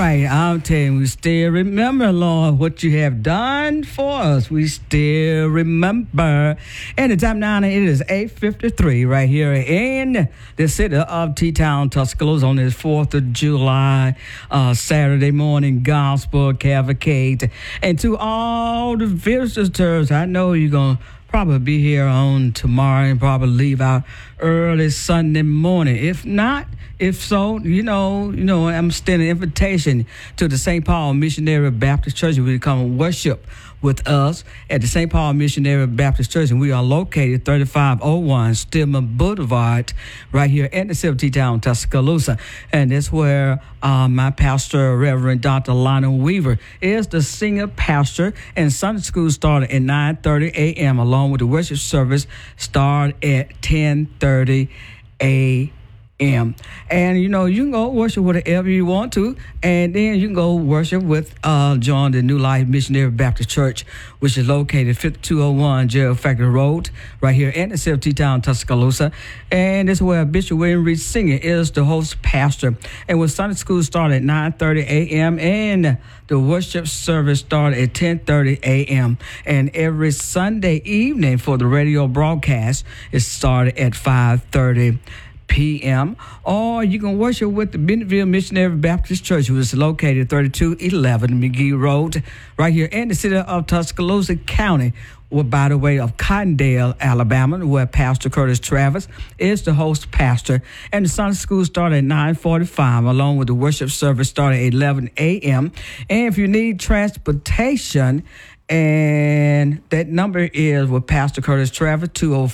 right. I'll tell you, we still remember, Lord, what you have done for us. We still remember. And the time now, it is 8:53 right here in the city of T-Town, Tuscaloosa on this 4th of July, Saturday morning gospel cavalcade. And to all the visitors, I know you're going to probably be here on tomorrow and probably leave out early Sunday morning. If not, if so, I'm extending an invitation to the St. Paul Missionary Baptist Church. We come and worship with us at the St. Paul Missionary Baptist Church, and we are located 3501 Stillman Boulevard, right here in the city of T-Town, Tuscaloosa. And that's where my pastor, Reverend Dr. Lionel Weaver, is the senior pastor. And Sunday school started at 9:30 a.m. along with the worship service start at 10:30 a.m. And you can go worship whatever you want to, and then you can go worship with join the New Life Missionary Baptist Church, which is located 5201 Jail Factory Road, right here in the city of T-Town, Tuscaloosa. And this is where Bishop William Reed Sr. is the host pastor. And when Sunday school started at 9:30 a.m. and the worship service started at 10:30 a.m. And every Sunday evening for the radio broadcast, it started at 5:30 p.m. Or you can worship with the Bentonville Missionary Baptist Church, which is located 3211 McGee Road, right here in the city of Tuscaloosa County, by the way of Cottondale, Alabama, where Pastor Curtis Travis is the host pastor. And the Sunday school started at 9:45, along with the worship service started at 11 a.m. And if you need transportation, and that number is with Pastor Curtis Travis,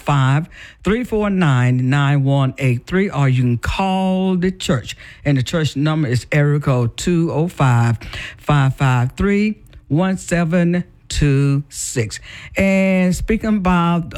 205-349-9183, or you can call the church. And the church number is area code 205-553-1726. And speaking about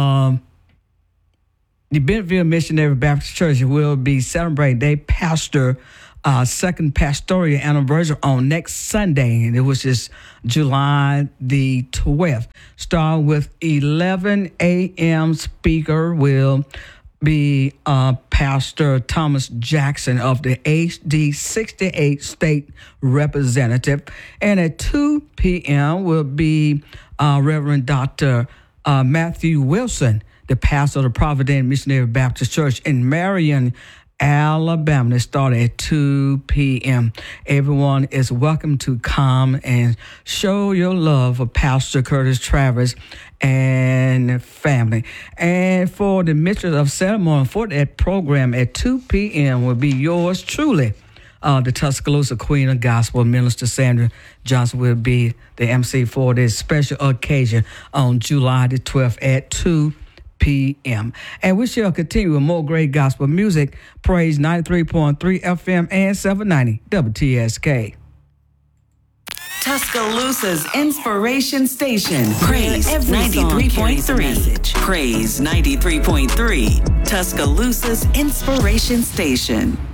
the Bentonville Missionary Baptist Church, will be celebrating their second pastoral anniversary on next Sunday, which is July the 12th. Start with 11 a.m. Speaker will be Pastor Thomas Jackson of the HD 68 State Representative. And at 2 p.m. will be Reverend Dr. Matthew Wilson, the pastor of the Providence Missionary Baptist Church in Marion, Alabama. They start at 2 p.m. Everyone is welcome to come and show your love for Pastor Curtis Travis and family. And for the mistress of ceremony for that program at 2 p.m. will be yours truly. The Tuscaloosa Queen of Gospel, Minister Sandra Johnson, will be the MC for this special occasion on July the 12th at 2 p.m. And we shall continue with more great gospel music. Praise 93.3 FM and 790 WTSK. Tuscaloosa's inspiration station. Praise 93.3. Praise 93.3. Tuscaloosa's inspiration station.